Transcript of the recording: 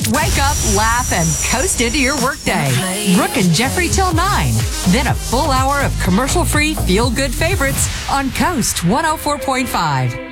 Wake up, laugh, and coast into your workday. Brooke and Jeffrey till 9. Then a full hour of commercial-free feel-good favorites on Coast 104.5.